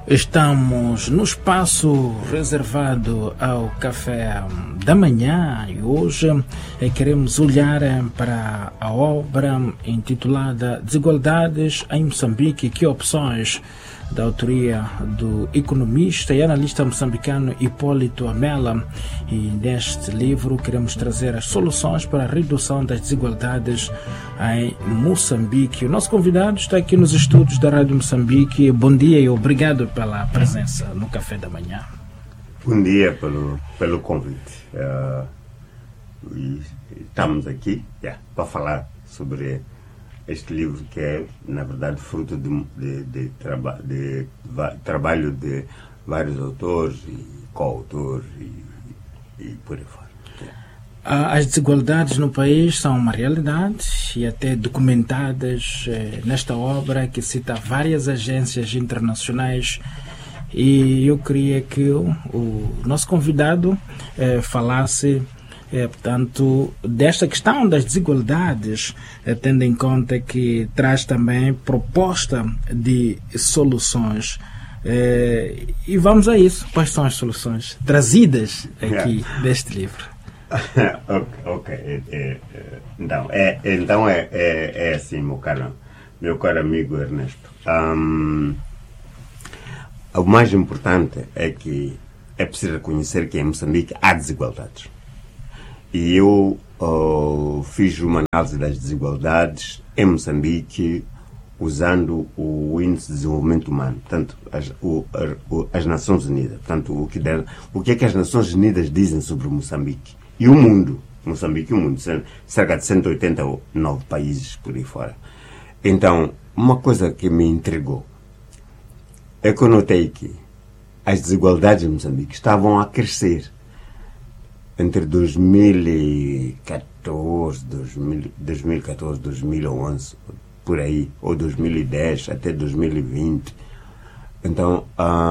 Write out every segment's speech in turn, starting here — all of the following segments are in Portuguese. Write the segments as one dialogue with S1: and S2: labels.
S1: Estamos no espaço reservado ao café da manhã e hoje queremos olhar para a obra intitulada Desigualdades em Moçambique, que opções, da autoria do economista e analista moçambicano Hipólito Amela. E neste livro queremos trazer as soluções para a redução das desigualdades em Moçambique. O nosso convidado está aqui nos estúdios da Rádio Moçambique. Bom dia e obrigado pela presença no Café da Manhã.
S2: Bom dia pelo convite. Estamos aqui para falar sobre este livro que é, na verdade, fruto de trabalho de vários autores e coautores e por aí fora.
S1: As desigualdades no país são uma realidade e até documentadas nesta obra que cita várias agências internacionais. E eu queria que o nosso convidado falasse portanto, desta questão das desigualdades, tendo em conta que traz também proposta de soluções. E vamos a isso. Quais são as soluções trazidas aqui deste livro?
S2: Ok. Então é assim, meu caro amigo Ernesto. O mais importante é que é preciso reconhecer que em Moçambique há desigualdades. E eu fiz uma análise das desigualdades em Moçambique usando o Índice de Desenvolvimento Humano, portanto, as Nações Unidas. Portanto, o que é que as Nações Unidas dizem sobre Moçambique e o mundo. Moçambique e o mundo, cerca de 189 países por aí fora. Então, uma coisa que me intrigou é que eu notei que as desigualdades em Moçambique estavam a crescer. Entre 2014, 2011, por aí, ou 2010 até 2020. Então,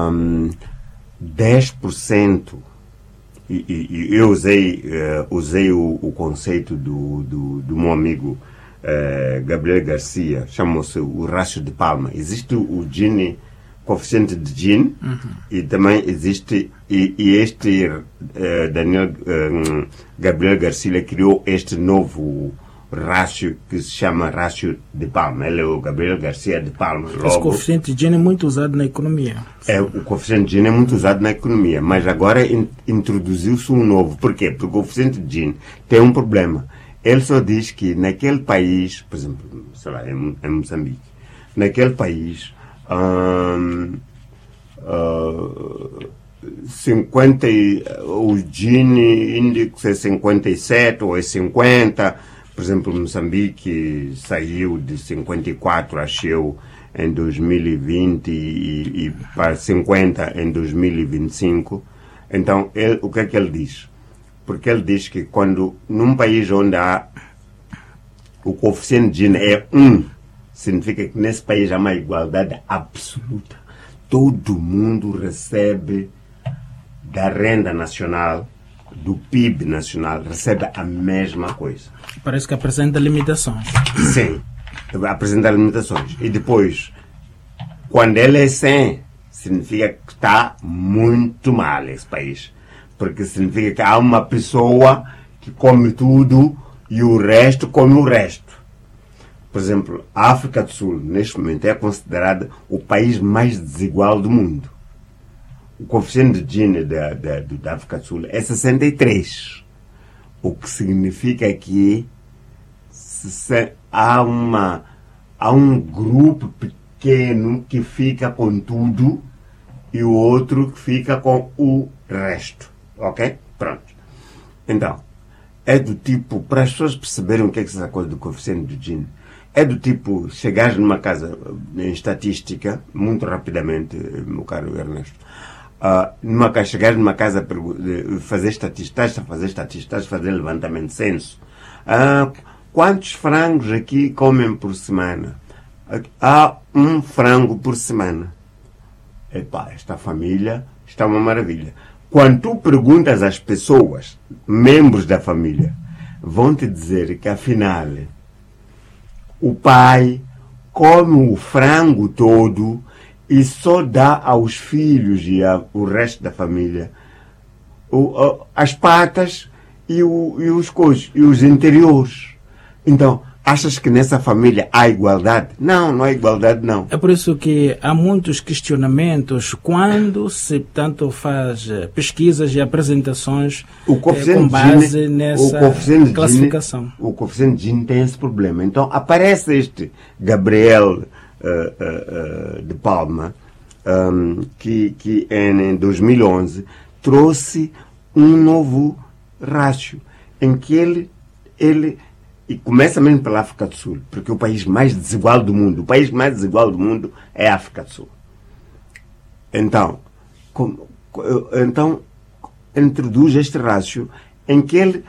S2: 10%, e eu usei o conceito do meu amigo Gabriel Garcia, chamou-se o rácio de Palma. Existe o Gini, coeficiente de Gini, e também existe, e este Gabriel Garcia criou este novo rácio que se chama rácio de Palma. Ele é o Gabriel Garcia de Palma.
S1: Esse coeficiente de Gini é muito usado na economia.
S2: O coeficiente de Gini é muito usado na economia, mas agora introduziu-se um novo. Por quê? Porque o coeficiente de Gini tem um problema. Ele só diz que naquele país, por exemplo, sei lá, em Moçambique, naquele país 50, o Gini índice é 57 ou é 50, por exemplo, Moçambique saiu de 54, achou, em 2020 e para 50 em 2025. Então, o que é que ele diz? Porque ele diz que quando num país onde há o coeficiente de Gini é 1, significa que nesse país há uma igualdade absoluta. Todo mundo recebe da renda nacional, do PIB nacional, recebe a mesma coisa.
S1: Parece que apresenta limitações.
S2: Sim, apresenta limitações. E depois, quando ele é 100, significa que está muito mal esse país. Porque significa que há uma pessoa que come tudo e o resto come o resto. Por exemplo, a África do Sul, neste momento, é considerada o país mais desigual do mundo. O coeficiente de Gini da África do Sul é 63. O que significa que há um grupo pequeno que fica com tudo e o outro que fica com o resto. Ok? Pronto. Então, é do tipo, para as pessoas perceberem o que é essa coisa do coeficiente de Gini, é do tipo, chegares numa casa, em estatística, muito rapidamente, meu caro Ernesto, chegares numa casa, fazer estatística, estás a fazer levantamento de censo. Quantos frangos aqui comem por semana? Há um frango por semana. Epá, esta família está uma maravilha. Quando tu perguntas às pessoas, membros da família, vão te dizer que afinal o pai come o frango todo e só dá aos filhos e ao resto da família as patas e os interiores. Então, achas que nessa família há igualdade? Não, não há igualdade, não.
S1: É por isso que há muitos questionamentos quando se tanto faz pesquisas e apresentações com base nessa classificação.
S2: O coeficiente de Gini tem esse problema. Então, aparece este Gabriel de Palma, que em 2011 trouxe um novo rácio, em que ele e começa mesmo pela África do Sul, porque é o país mais desigual do mundo. O país mais desigual do mundo é a África do Sul. Então, introduz este rácio em que ele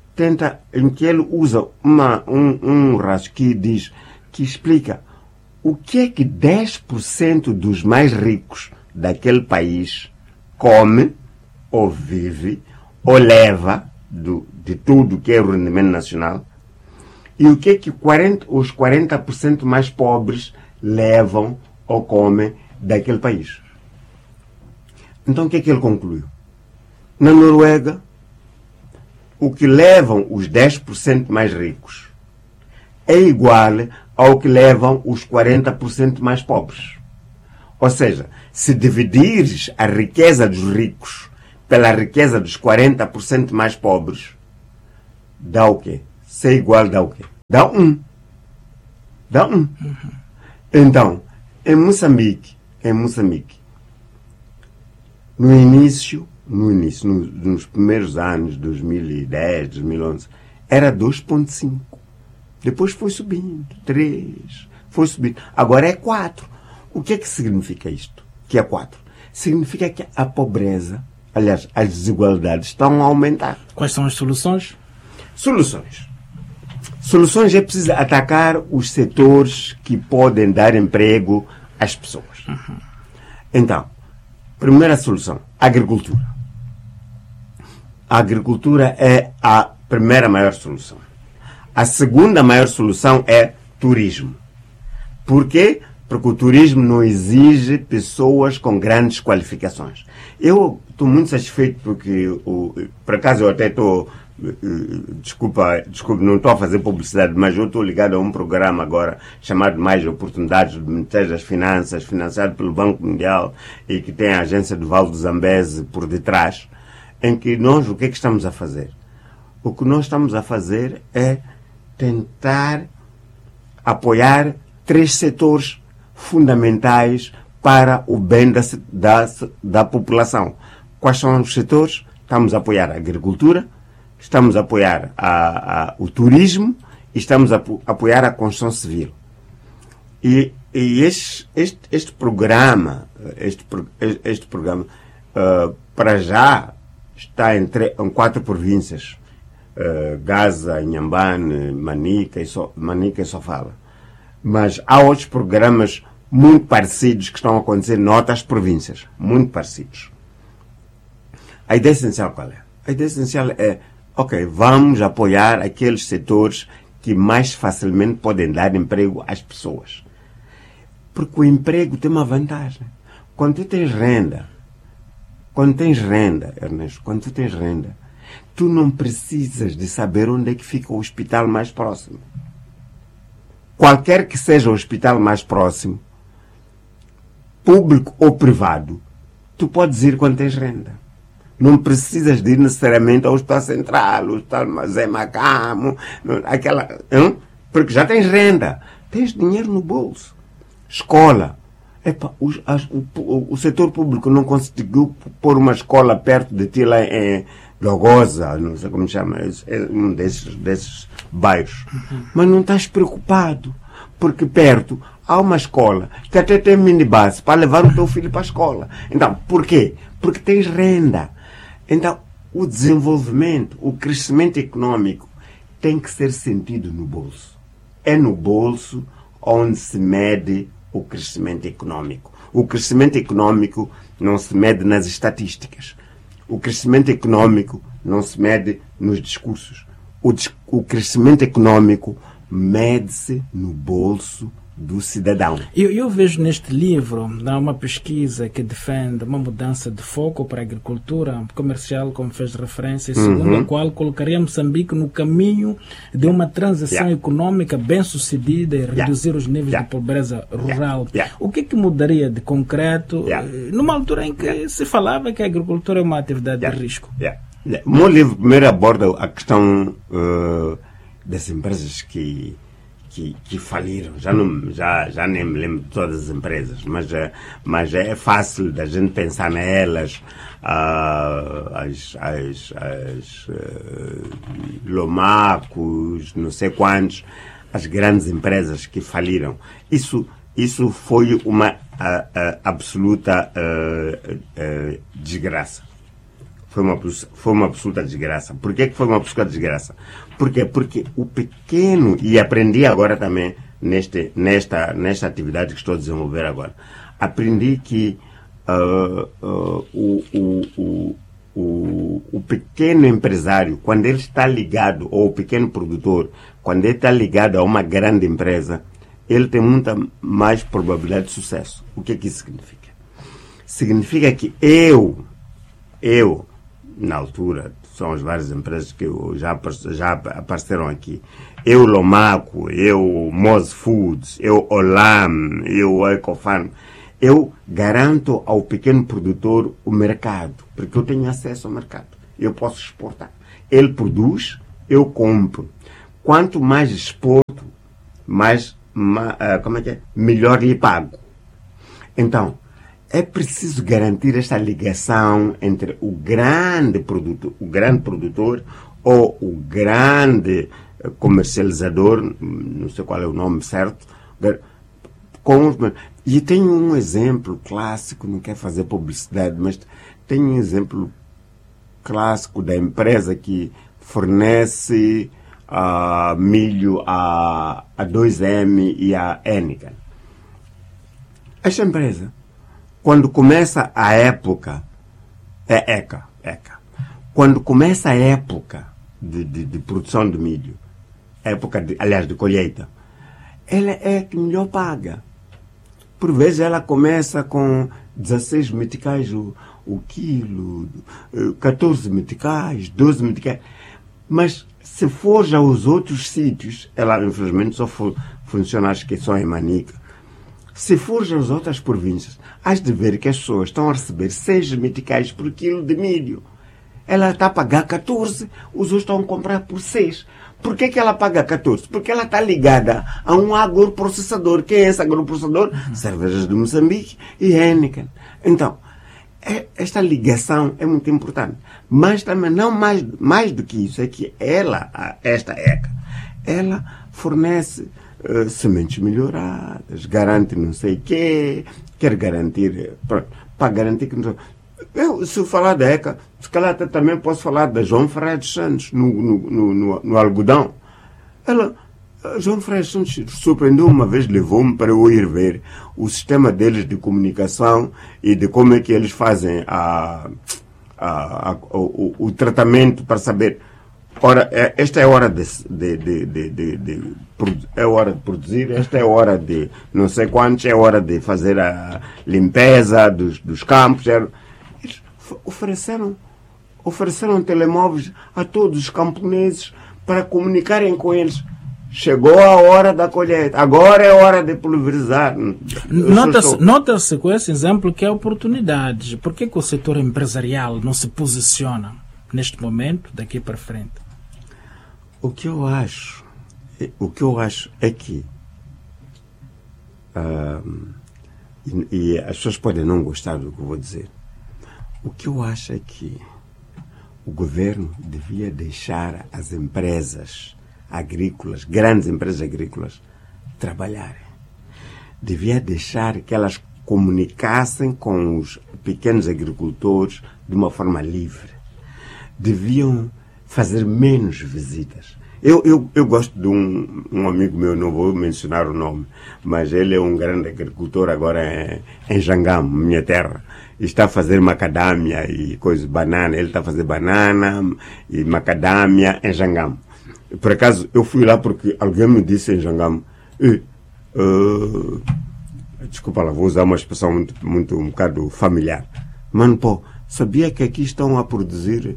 S2: usa um rácio que explica o que é que 10% dos mais ricos daquele país come, ou vive, ou leva de tudo que é o rendimento nacional, e o que é que os 40% mais pobres levam ou comem daquele país. Então o que é que ele concluiu? Na Noruega, o que levam os 10% mais ricos é igual ao que levam os 40% mais pobres. Ou seja, se dividires a riqueza dos ricos pela riqueza dos 40% mais pobres, dá o quê? Se é igual dá o quê? Dá 1. Dá 1. Uhum. Então, em Moçambique, nos primeiros anos, 2010, 2011, era 2,5. Depois foi subindo, 3, foi subindo. Agora é 4. O que é que significa isto? Que é 4? Significa que a pobreza, aliás, as desigualdades estão a aumentar.
S1: Quais são as soluções?
S2: Soluções é preciso atacar os setores que podem dar emprego às pessoas. Uhum. Então, primeira solução, agricultura. A agricultura é a primeira maior solução. A segunda maior solução é turismo. Por quê? Porque o turismo não exige pessoas com grandes qualificações. Eu estou muito satisfeito porque, por acaso, eu até estou... Desculpa, não estou a fazer publicidade, mas eu estou ligado a um programa agora chamado Mais Oportunidades do Ministério das Finanças, financiado pelo Banco Mundial e que tem a agência do Vale do Zambeze por detrás, em que nós, o que é que estamos a fazer? O que nós estamos a fazer é tentar apoiar 3 setores fundamentais para o bem da população. Quais são os setores? Estamos a apoiar a agricultura, estamos a apoiar o turismo e estamos a apoiar a construção civil. E este programa, para já, está em 4 províncias. Gaza, Inhambane, Manica e Sofala. Mas há outros programas muito parecidos que estão a acontecer em outras províncias. Muito parecidos. A ideia essencial qual é? A ideia essencial é, vamos apoiar aqueles setores que mais facilmente podem dar emprego às pessoas. Porque o emprego tem uma vantagem. Quando tu tens renda, Ernesto, tu não precisas de saber onde é que fica o hospital mais próximo. Qualquer que seja o hospital mais próximo, público ou privado, tu podes ir quando tens renda. Não precisas de ir necessariamente ao Hospital Central, ao Hospital Zé Macamo, porque já tens renda, tens dinheiro no bolso. Escola. O setor público não conseguiu pôr uma escola perto de ti lá em Logosa, não sei como chama, é um desses bairros. Mas não estás preocupado, porque perto há uma escola que até tem minibus para levar o teu filho para a escola. Então, por quê? Porque tens renda. Então, o desenvolvimento, o crescimento econômico tem que ser sentido no bolso. É no bolso onde se mede o crescimento econômico. O crescimento econômico não se mede nas estatísticas. O crescimento econômico não se mede nos discursos. O crescimento econômico mede-se no bolso do cidadão.
S1: Eu vejo neste livro uma pesquisa que defende uma mudança de foco para a agricultura comercial, como fez referência, segundo a qual colocaria Moçambique no caminho de uma transição econômica bem-sucedida e reduzir os níveis de pobreza rural. O que mudaria de concreto numa altura em que se falava que a agricultura é uma atividade de risco?
S2: O meu livro primeiro aborda a questão das empresas que faliram. Já nem me lembro de todas as empresas, mas é fácil da gente pensar nelas, as Lomacos, não sei quantos, as grandes empresas que faliram. Isso foi uma absoluta desgraça. Foi uma absoluta desgraça. Por que foi uma absoluta desgraça? Porque o pequeno, e aprendi agora também nesta atividade que estou a desenvolver agora, aprendi que o pequeno empresário, quando ele está ligado, ou o pequeno produtor, quando ele está ligado a uma grande empresa, ele tem muita mais probabilidade de sucesso. O que isso significa? Significa que eu, na altura, são as várias empresas que já apareceram aqui. Eu, Lomaco, eu, Moz Foods, eu, Olam, eu, Ecofarm. Eu garanto ao pequeno produtor o mercado, porque eu tenho acesso ao mercado. Eu posso exportar. Ele produz, eu compro. Quanto mais exporto, melhor lhe pago. Então, é preciso garantir esta ligação entre o grande produtor ou o grande comercializador, não sei qual é o nome certo, e tenho um exemplo clássico, não quero fazer publicidade, mas tenho um exemplo clássico da empresa que fornece milho a 2M e a Heineken. Esta empresa, quando começa a época, ECA. Quando começa a época de produção de milho, de colheita, ela é que melhor paga. Por vezes ela começa com 16 meticais o quilo, 14 meticais, 12 meticais. Mas se for já aos outros sítios, ela infelizmente só funciona, acho que só em Manica. Se for já às outras províncias, has de ver que as pessoas estão a receber 6 meticais por quilo de milho. Ela está a pagar 14, os outros estão a comprar por 6. Por que ela paga 14? Porque ela está ligada a um agroprocessador. Quem é esse agroprocessador? Cervejas de Moçambique e Heineken. Então, esta ligação é muito importante. Mas também, não mais do que isso, é que esta ECA, ela fornece sementes melhoradas, garante não sei o quê, quer garantir, para garantir que não sei. Se eu falar da ECA, se calhar também posso falar da João Ferreira dos Santos, no algodão. João Ferreira dos Santos surpreendeu uma vez, levou-me para eu ir ver o sistema deles de comunicação e de como é que eles fazem o tratamento para saber. Ora, esta é a hora é hora de produzir, esta é a hora de não sei quantos, é hora de fazer a limpeza dos campos. Eles ofereceram telemóveis a todos os camponeses para comunicarem com eles. Chegou a hora da colheita, agora é hora de pulverizar.
S1: Nota-se com esse exemplo que há oportunidades. Por que o setor empresarial não se posiciona neste momento, daqui para frente?
S2: O que eu acho é que e as pessoas podem não gostar do que eu vou dizer. O que eu acho é que o governo devia deixar as empresas agrícolas, grandes empresas agrícolas, trabalharem. Devia deixar que elas comunicassem com os pequenos agricultores de uma forma livre. Deviam fazer menos visitas. Eu gosto de um amigo meu, não vou mencionar o nome, mas ele é um grande agricultor agora em Jangamo, minha terra. Está a fazer macadâmia e banana. Ele está a fazer banana e macadâmia em Jangamo. Por acaso, eu fui lá porque alguém me disse em Jangamo, desculpa lá, vou usar uma expressão um bocado familiar. Mano, pô, sabia que aqui estão a produzir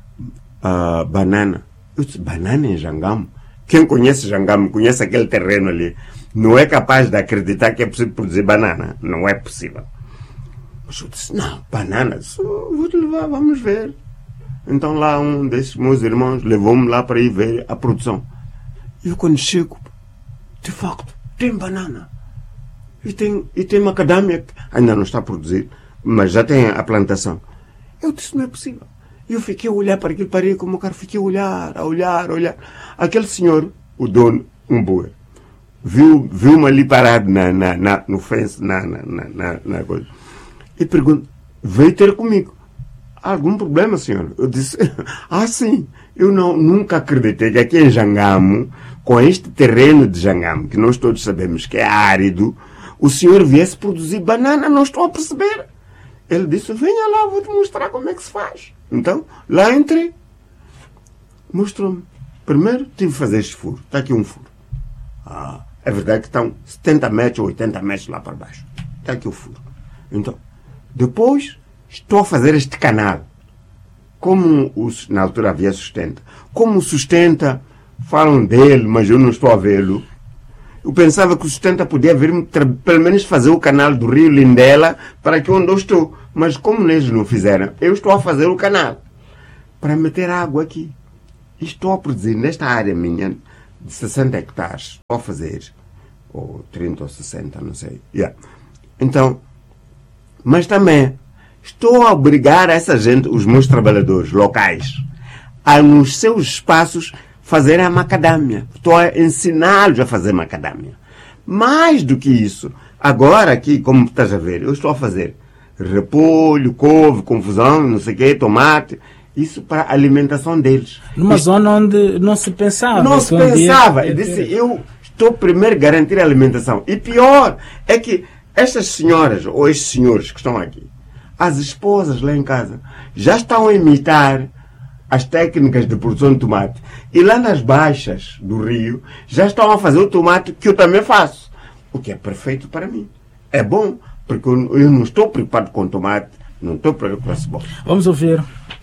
S2: banana? Eu disse, banana em Jangamo? Quem conhece Jangamo, conhece aquele terreno ali, não é capaz de acreditar que é possível produzir banana. Não é possível. Mas eu disse, não, banana, vou te levar, vamos ver. Então lá um desses meus irmãos levou-me lá para ir ver a produção. E eu quando chego, de facto, tem banana. E tem macadâmia que ainda não está a produzir, mas já tem a plantação. Eu disse, não é possível. E eu fiquei a olhar para aquele parede como o cara, fiquei a olhar. Aquele senhor, o dono, um boer, viu-me ali parado no fence, na coisa. E pergunta, veio ter comigo. Algum problema, senhor? Eu disse, sim. Eu nunca acreditei que aqui em Jangamo, com este terreno de Jangamo, que nós todos sabemos que é árido, o senhor viesse produzir banana, não estou a perceber. Ele disse, venha lá, vou te mostrar como é que se faz. Então, lá entrei. Mostrou-me. Primeiro, tive que fazer este furo. Está aqui um furo. É verdade que estão 70 metros ou 80 metros lá para baixo. Está aqui o furo. Então, depois, estou a fazer este canal. Como na altura havia sustenta. Como sustenta, falam dele, mas eu não estou a vê-lo. Eu pensava que o sustenta podia vir pelo menos fazer o canal do Rio Lindela para aqui onde eu estou. Mas como eles não fizeram, eu estou a fazer o canal para meter água aqui. E estou a produzir nesta área minha de 60 hectares. Estou a fazer, ou 30 ou 60, não sei. Então, mas também estou a obrigar essa gente, os meus trabalhadores locais, a nos seus espaços fazerem a macadâmia. Estou a ensiná-los a fazer macadâmia. Mais do que isso, agora aqui, como estás a ver, eu estou a fazer repolho, couve, confusão, não sei o quê, tomate, isso para a alimentação deles.
S1: Numa zona onde não se pensava.
S2: Não se pensava. Eu disse, eu estou primeiro a garantir a alimentação. E pior é que estas senhoras, ou estes senhores que estão aqui, as esposas lá em casa, já estão a imitar as técnicas de produção de tomate. E lá nas baixas do rio, já estão a fazer o tomate que eu também faço. O que é perfeito para mim. É bom, porque eu não estou preocupado com tomate, não estou preocupado com esse bom.
S1: Vamos ouvir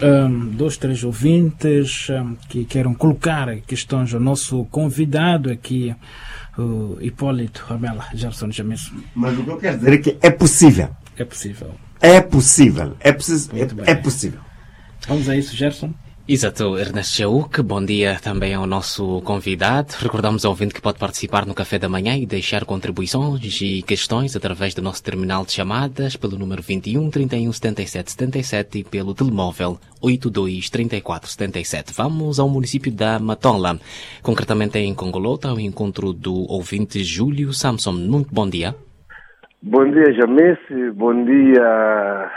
S1: 2, 3 ouvintes que queiram colocar questões ao nosso convidado aqui, o Hipólito Ramela, Gerson James.
S2: Mas o que eu quero dizer é que é possível.
S1: É possível.
S2: É possível. É possível.
S1: Vamos a isso, Gerson.
S3: Exato, Ernesto Jaúque, bom dia também ao nosso convidado. Recordamos ao ouvinte que pode participar no Café da Manhã e deixar contribuições e questões através do nosso terminal de chamadas pelo número 21 31 77 77 e pelo telemóvel 82 34 77. Vamos ao município da Matola, concretamente em Congolota, ao encontro do ouvinte Júlio Samson. Muito bom dia.
S4: Bom dia, Jamesse. Bom dia,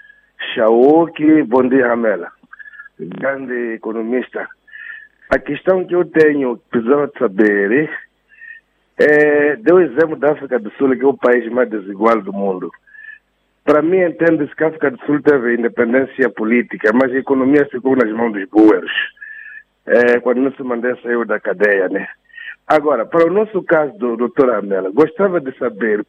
S4: Jaúque. Bom dia, Ramela. Grande economista. A questão que eu tenho, precisava de saber, deu o exemplo da África do Sul, que é o país mais desigual do mundo. Para mim, entende-se que a África do Sul teve independência política, mas a economia ficou nas mãos dos boeros, quando Nelson Mandela saiu da cadeia, né? Agora, para o nosso caso do Dr. Amela, gostava de saber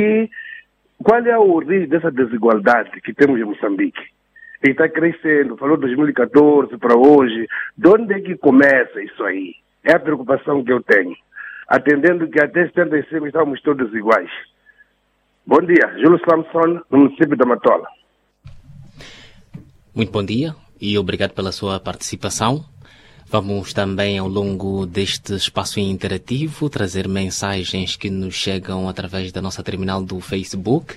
S4: qual é a origem dessa desigualdade que temos em Moçambique. E está crescendo, falou 2014 para hoje. De onde é que começa isso aí? É a preocupação que eu tenho. Atendendo que até 75 estamos todos iguais. Bom dia, Júlio Samson, no município da Matola.
S3: Muito bom dia e obrigado pela sua participação. Vamos também, ao longo deste espaço interativo, trazer mensagens que nos chegam através da nossa terminal do Facebook.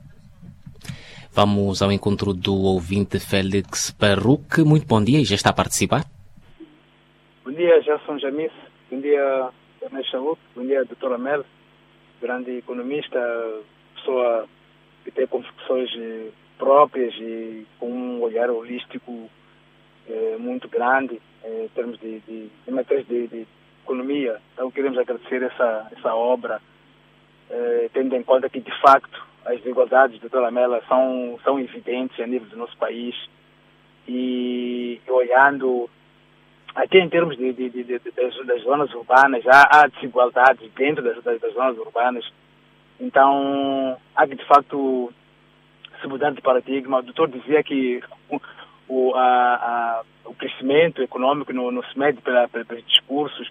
S3: Vamos ao encontro do ouvinte Félix Parruque. Muito bom dia e já está a participar.
S5: Bom dia, Gerson Jamis. Bom dia, Ernesto Jaúque. Bom dia, Dr. Amel, grande economista, pessoa que tem convicções próprias e com um olhar holístico muito grande em termos de matérias de economia. Então queremos agradecer essa obra, tendo em conta que, de facto, as desigualdades, doutora Amela, são evidentes a nível do nosso país e olhando até em termos das zonas urbanas, há desigualdades dentro das zonas urbanas. Então, há que, de facto, se mudar de paradigma. O doutor dizia que o crescimento econômico não se mede pelos discursos,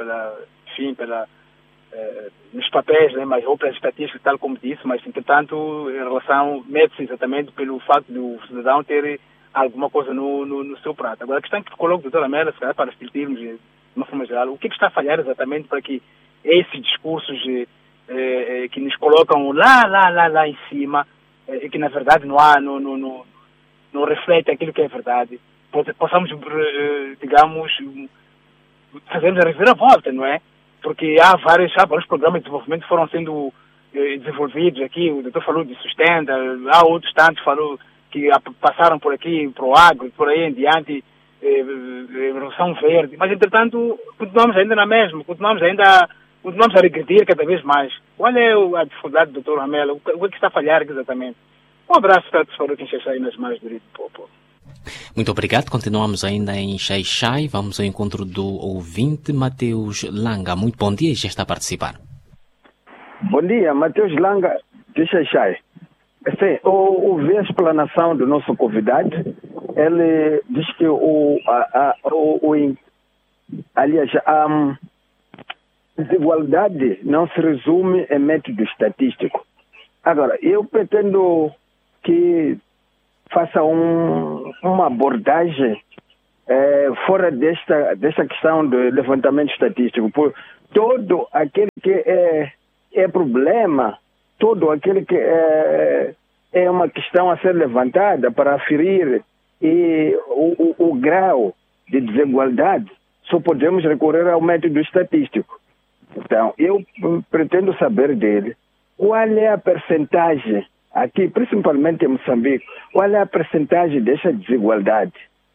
S5: nos papéis, né, mas, ou pelas estatísticas, tal como disse, mas, entretanto, em relação, mede-se exatamente pelo facto do cidadão ter alguma coisa no seu prato. Agora, a questão que coloca o doutor Amela, se calhar, para refletirmos de uma forma geral, o que está a falhar exatamente para que esses discursos que nos colocam lá em cima, e que na verdade não reflete aquilo que é verdade, possamos, digamos, fazermos a reviravolta, não é? Porque há vários programas de desenvolvimento que foram sendo desenvolvidos aqui. O doutor falou de sustenta, há outros tantos que passaram por aqui, para o agro, por aí em diante, Revolução Verde. Mas, entretanto, continuamos ainda na mesma, continuamos a regredir cada vez mais. Qual é a dificuldade do Dr. Amela? O que está a falhar exatamente? Um abraço para todos os que aí nas mãos do Rio do Povo.
S3: Muito obrigado. Continuamos ainda em Xai-Xai. Vamos ao encontro do ouvinte Mateus Langa. Muito bom dia e já está a participar.
S6: Bom dia, Mateus Langa de Xai-Xai. Ouvi a explanação do nosso convidado. Ele diz que a desigualdade não se resume em método estatístico. Agora, eu pretendo que faça uma abordagem fora desta questão do levantamento estatístico. Por todo aquele que é problema, todo aquele que é uma questão a ser levantada para aferir o grau de desigualdade, só podemos recorrer ao método estatístico. Então, eu pretendo saber dele qual é a percentagem, aqui, principalmente em Moçambique, qual é a percentagem dessa desigualdade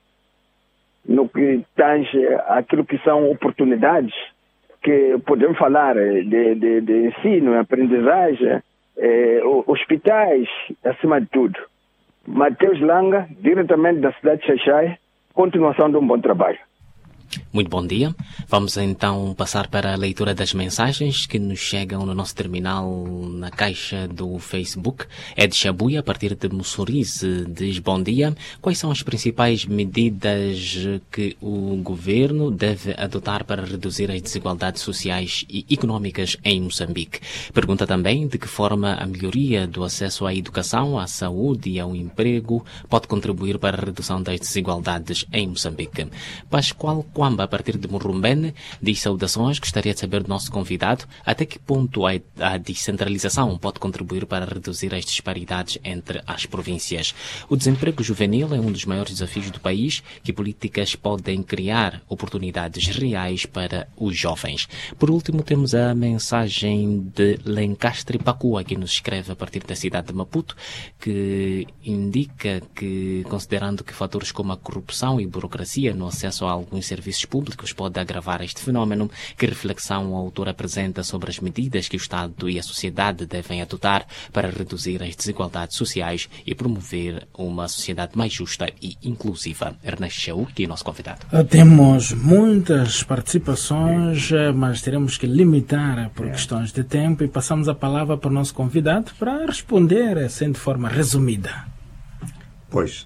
S6: no que tange aquilo que são oportunidades, que podemos falar de ensino, aprendizagem, hospitais, acima de tudo. Mateus Langa, diretamente da cidade de Xai-Xai, continuação de um bom trabalho.
S3: Muito bom dia. Vamos então passar para a leitura das mensagens que nos chegam no nosso terminal na caixa do Facebook. Ed Chabuia, a partir de Mussurize, diz bom dia. Quais são as principais medidas que o governo deve adotar para reduzir as desigualdades sociais e económicas em Moçambique? Pergunta também de que forma a melhoria do acesso à educação, à saúde e ao emprego pode contribuir para a redução das desigualdades em Moçambique. Pascoal Quamba, a partir de Murrumbene, diz saudações. Gostaria de saber do nosso convidado até que ponto a descentralização pode contribuir para reduzir as disparidades entre as províncias. O desemprego juvenil é um dos maiores desafios do país. Que políticas podem criar oportunidades reais para os jovens? Por último, temos a mensagem de Lencastre Pacua, que nos escreve a partir da cidade de Maputo, que indica que, considerando que fatores como a corrupção e burocracia no acesso a alguns serviços públicos pode agravar este fenómeno, que reflexão o autor apresenta sobre as medidas que o Estado e a sociedade devem adotar para reduzir as desigualdades sociais e promover uma sociedade mais justa e inclusiva. Ernesto Chauque, nosso convidado.
S1: Temos muitas participações, mas teremos que limitar por questões de tempo e passamos a palavra para o nosso convidado para responder assim de forma resumida.
S2: Pois,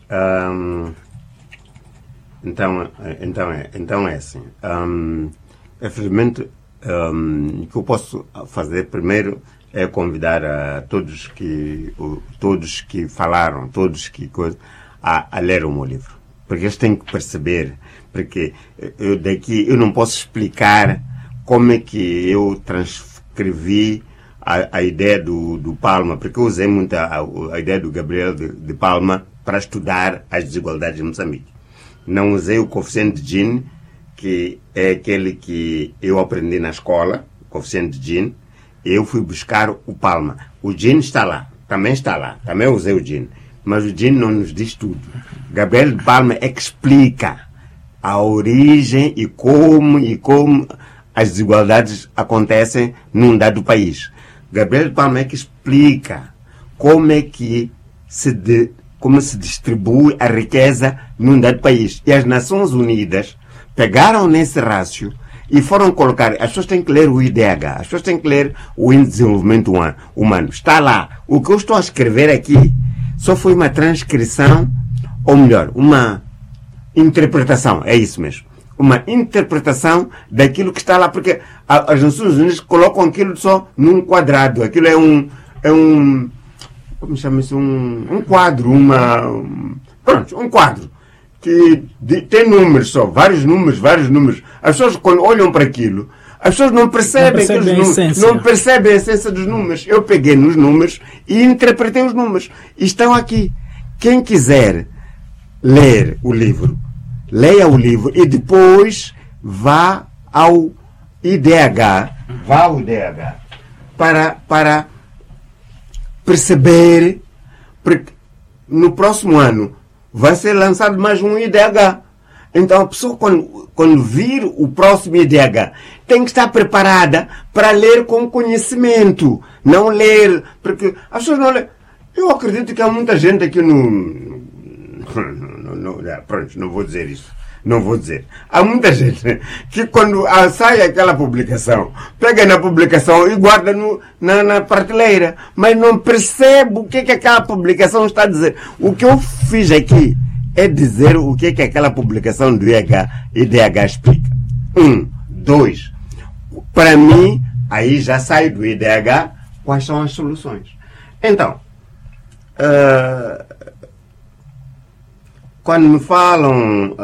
S2: Então é assim. Infelizmente, o que eu posso fazer primeiro é convidar a todos que falaram, a ler o meu livro. Porque eles têm que perceber, porque eu não posso explicar como é que eu transcrevi a ideia do Palma, porque eu usei muito a ideia do Gabriel de Palma para estudar as desigualdades de Moçambique. Não usei o coeficiente de Gini, que é aquele que eu aprendi na escola, o coeficiente de Gini. Eu fui buscar o Palma. O Gini está lá, também usei o Gini. Mas o Gini não nos diz tudo. Gabriel de Palma é que explica a origem e como as desigualdades acontecem num dado país. Gabriel de Palma é que explica como é que como se distribui a riqueza num dado país. E as Nações Unidas pegaram nesse rácio e foram colocar. As pessoas têm que ler o IDH, as pessoas têm que ler o Índice de Desenvolvimento Humano. Está lá. O que eu estou a escrever aqui só foi uma transcrição, ou melhor, uma interpretação. É isso mesmo. Uma interpretação daquilo que está lá, porque as Nações Unidas colocam aquilo só num quadrado. Aquilo é um como chama isso? Um quadro, pronto, um quadro que tem números só, vários números. As pessoas, quando olham para aquilo, as pessoas não percebem a essência dos números. Eu peguei nos números e interpretei os números. E estão aqui. Quem quiser ler o livro, leia o livro e depois vá ao IDH, para perceber, porque no próximo ano vai ser lançado mais um IDH. Então a pessoa, quando vir o próximo IDH, tem que estar preparada para ler com conhecimento. Não ler, porque as pessoas não leem. Eu acredito que há muita gente aqui pronto, não vou dizer isso. Não vou dizer. Há muita gente que quando sai aquela publicação, pega na publicação e guarda na prateleira, mas não percebe o que aquela publicação está a dizer. O que eu fiz aqui é dizer o que aquela publicação do IDH explica. 2. Para mim, aí já sai do IDH quais são as soluções. Então, quando me falam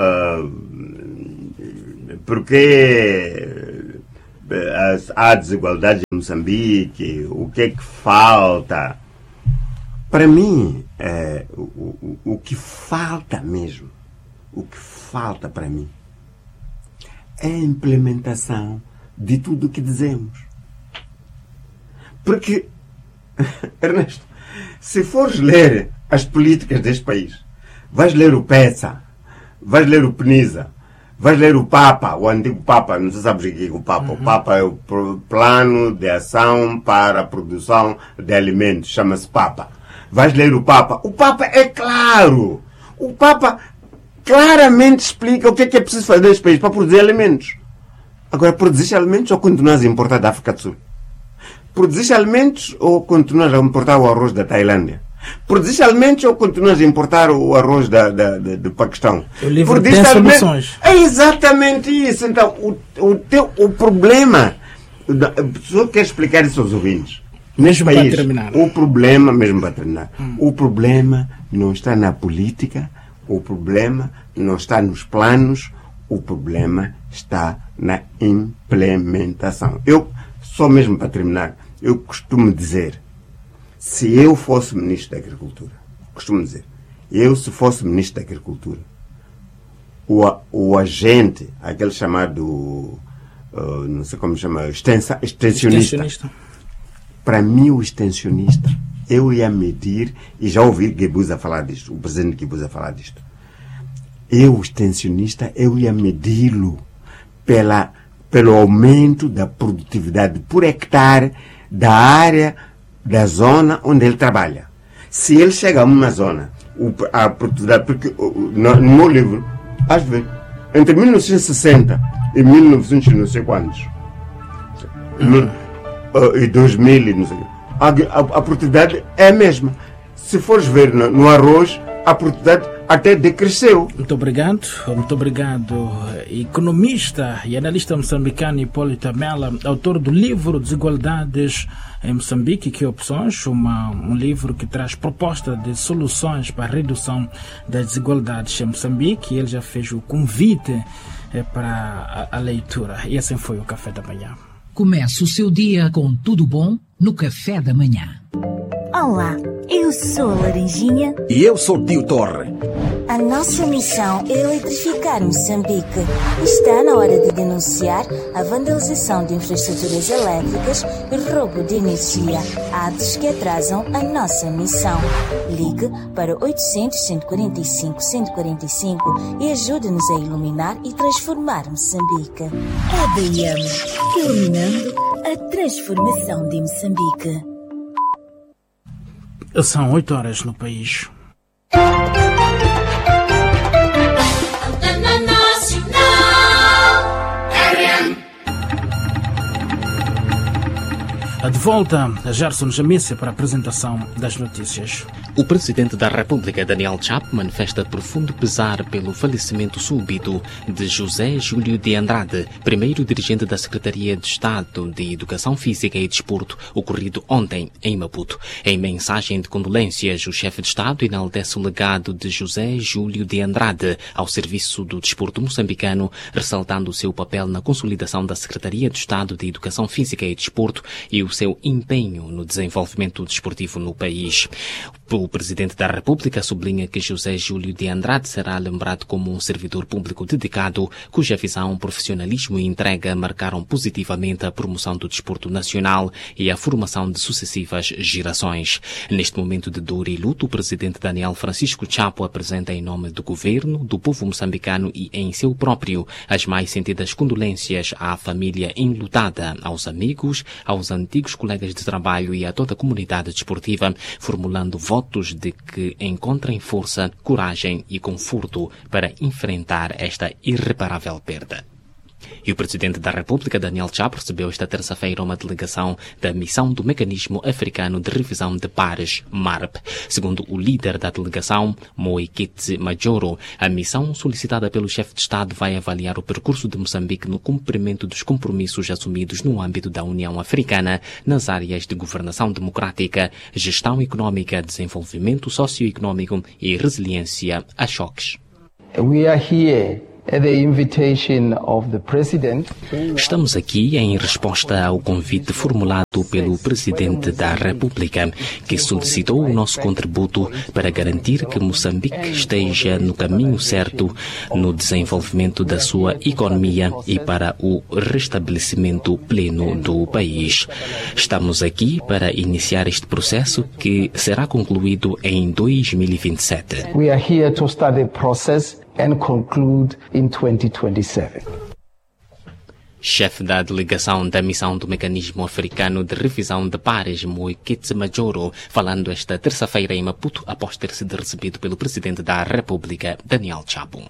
S2: porque há desigualdade em Moçambique, o que é que falta? Para mim, o que falta mesmo, o que falta para mim é a implementação de tudo o que dizemos. Porque, Ernesto, se fores ler as políticas deste país, vais ler o PESA, vais ler o PNISA, vais ler o PAPA, o antigo PAPA, não sei se sabes o que é o PAPA. O PAPA é o Plano de Ação para a Produção de Alimentos, chama-se PAPA. Vais ler o PAPA. O PAPA é claro. O PAPA claramente explica o que é preciso fazer neste país para produzir alimentos. Agora, produzir alimentos ou continuas a importar da África do Sul? Produzir alimentos ou continuas a importar o arroz da Tailândia? Produzir alimentos ou continuas a importar o arroz do Paquistão?
S1: O livro tem soluções.
S2: É exatamente isso. Então, o problema... Só quero explicar isso aos ouvintes. Neste país, o problema, mesmo para terminar, o problema não está na política, o problema não está nos planos, o problema está na implementação. Eu, só mesmo para terminar, eu costumo dizer, se eu fosse Ministro da Agricultura, se fosse Ministro da Agricultura, o agente, aquele chamado, não sei como chama, extensionista. Para mim, o extensionista, eu ia medir, e já ouvi Guebuza falar disto, o presidente Guebuza falar disto. O extensionista, eu ia medi-lo pelo aumento da produtividade por hectare da área, da zona onde ele trabalha. Se ele chega a uma zona, a produtividade, porque no meu livro, às vezes, entre 1960 e 1900 não sei quantos, e 2000 e não sei, a produtividade é a mesma. Se fores ver no arroz, a produtividade até decresceu.
S1: Muito obrigado. Economista e analista moçambicano Hipólito Amela, autor do livro Desigualdades em Moçambique, que opções, um livro que traz proposta de soluções para a redução das desigualdades em Moçambique. Ele já fez o convite para a leitura. E assim foi o Café da Manhã.
S7: Comece o seu dia com tudo bom no Café da Manhã.
S8: Olá, eu sou a Laranjinha.
S9: E eu sou o Tio Torre.
S8: A nossa missão é eletrificar Moçambique. Está na hora de denunciar a vandalização de infraestruturas elétricas e roubo de energia, atos que atrasam a nossa missão. Ligue para 800-145-145 e ajude-nos a iluminar e transformar Moçambique. EDM, iluminando a transformação de Moçambique.
S1: São 8 horas no país.
S10: Antena Nacional.
S1: De volta a Gerson Jamisse para a apresentação das notícias.
S3: O presidente da República, Daniel Chapo, manifesta profundo pesar pelo falecimento súbito de José Júlio de Andrade, primeiro dirigente da Secretaria de Estado de Educação Física e Desporto, ocorrido ontem em Maputo. Em mensagem de condolências, o chefe de Estado enaltece o legado de José Júlio de Andrade ao serviço do desporto moçambicano, ressaltando o seu papel na consolidação da Secretaria de Estado de Educação Física e Desporto e o seu empenho no desenvolvimento desportivo no país. O presidente da República sublinha que José Júlio de Andrade será lembrado como um servidor público dedicado, cuja visão, profissionalismo e entrega marcaram positivamente a promoção do desporto nacional e a formação de sucessivas gerações. Neste momento de dor e luto, o presidente Daniel Francisco Chapo apresenta em nome do governo, do povo moçambicano e em seu próprio as mais sentidas condolências à família enlutada, aos amigos, aos antigos colegas de trabalho e a toda a comunidade desportiva, formulando votos de que encontrem força, coragem e conforto para enfrentar esta irreparável perda. E o presidente da República, Daniel Chapo, recebeu esta terça-feira uma delegação da Missão do Mecanismo Africano de Revisão de Pares, MARP. Segundo o líder da delegação, Moeketsi Majoro, a missão solicitada pelo chefe de Estado vai avaliar o percurso de Moçambique no cumprimento dos compromissos assumidos no âmbito da União Africana nas áreas de governação democrática, gestão económica, desenvolvimento socioeconómico e resiliência a choques.
S9: We are here at the invitation of the President.
S3: Estamos aqui em resposta ao convite formulado pelo Presidente da República, que solicitou o nosso contributo para garantir que Moçambique esteja no caminho certo no desenvolvimento da sua economia e para o restabelecimento pleno do país. Estamos aqui para iniciar este processo que será concluído em 2027.
S9: We are here to start the process and conclude in 2027.
S3: Chefe da delegação da Missão do Mecanismo Africano de Revisão de Pares, Moeketsi Majoro, falando esta terça-feira em Maputo, após ter sido recebido pelo Presidente da República, Daniel Chapo.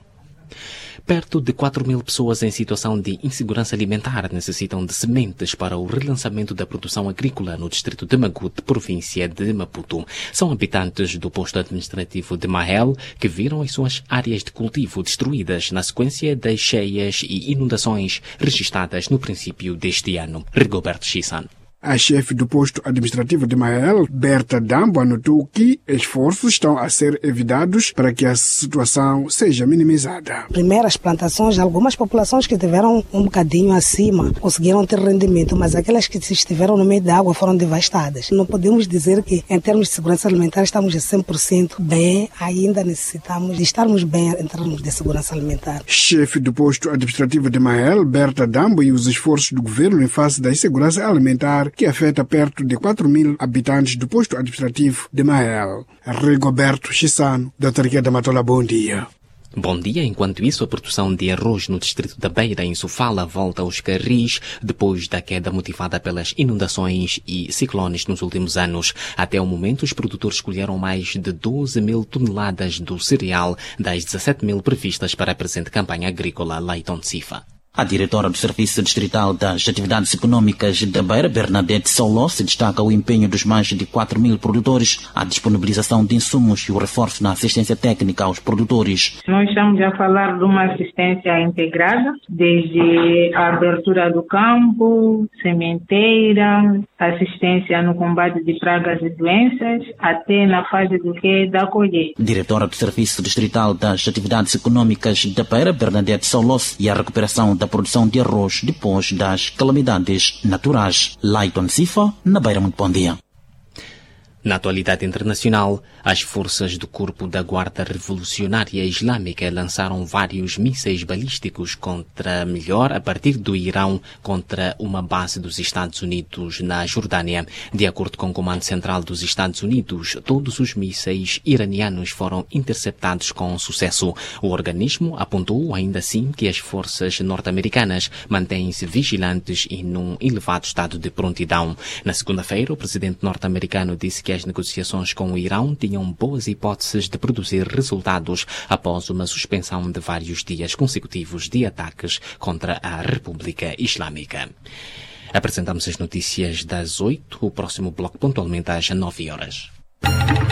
S3: Perto de 4.000 pessoas em situação de insegurança alimentar necessitam de sementes para o relançamento da produção agrícola no distrito de Magude, província de Maputo. São habitantes do posto administrativo de Mahel que viram as suas áreas de cultivo destruídas na sequência das cheias e inundações registradas no princípio deste ano. Rigoberto Chissan.
S10: A chefe do posto administrativo de Mahel, Berta Dambo, anotou que esforços estão a ser evitados para que a situação seja minimizada.
S11: Primeiras plantações, algumas populações que estiveram um bocadinho acima conseguiram ter rendimento, mas aquelas que estiveram no meio da água foram devastadas. Não podemos dizer que em termos de segurança alimentar estamos a 100% bem, ainda necessitamos de estarmos bem em termos de segurança alimentar.
S10: Chefe do posto administrativo de Mahel, Berta Dambo, e os esforços do governo em face da insegurança alimentar que afeta perto de 4.000 habitantes do posto administrativo de Mahel. Rigoberto Chissano, da Autarquia da Matola, bom dia.
S3: Bom dia. Enquanto isso, a produção de arroz no distrito da Beira, em Sofala, volta aos carris depois da queda motivada pelas inundações e ciclones nos últimos anos. Até o momento, os produtores colheram mais de 12.000 toneladas do cereal das 17.000 previstas para a presente campanha agrícola Leiton Cifa.
S12: A diretora do Serviço Distrital das Atividades Econômicas da Beira, Bernadette Solossi, destaca o empenho dos mais de 4.000 produtores, a disponibilização de insumos e o reforço na assistência técnica aos produtores.
S13: Nós estamos a falar de uma assistência integrada, desde a abertura do campo, sementeira, assistência no combate de pragas e doenças, até na fase da colheita.
S12: Diretora do Serviço Distrital das Atividades Econômicas da Beira, Bernadette Solossi, e a recuperação da produção de arroz depois das calamidades naturais. Leiton Cifa, na Beira, muito bom dia.
S3: Na atualidade internacional, as forças do Corpo da Guarda Revolucionária Islâmica lançaram vários mísseis balísticos a partir do Irão contra uma base dos Estados Unidos na Jordânia. De acordo com o Comando Central dos Estados Unidos, todos os mísseis iranianos foram interceptados com sucesso. O organismo apontou ainda assim que as forças norte-americanas mantêm-se vigilantes e num elevado estado de prontidão. Na segunda-feira, o presidente norte-americano disse que as negociações com o Irão tinham boas hipóteses de produzir resultados após uma suspensão de vários dias consecutivos de ataques contra a República Islâmica. Apresentamos as notícias das 8, o próximo bloco pontualmente às 9 horas.